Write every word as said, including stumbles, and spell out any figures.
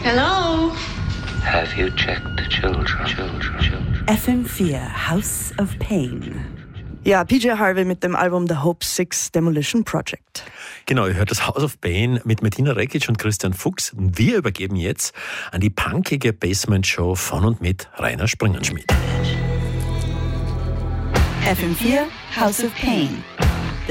Hello? Have you checked the children? children, children? F M vier, House of Pain. Ja, P J Harvey mit dem Album The Hope Six Demolition Project. Genau, ihr hört das House of Pain mit Martina Rekic und Christian Fuchs. Und wir übergeben jetzt an die punkige Basement-Show von und mit Rainer Springenschmidt. F M vier, House of Pain.